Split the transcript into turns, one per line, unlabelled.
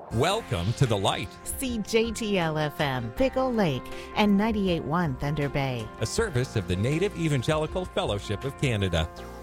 Welcome to the light,
CJTL FM, Pickle Lake, and 98.1 Thunder Bay.
a service of the Native Evangelical Fellowship of Canada.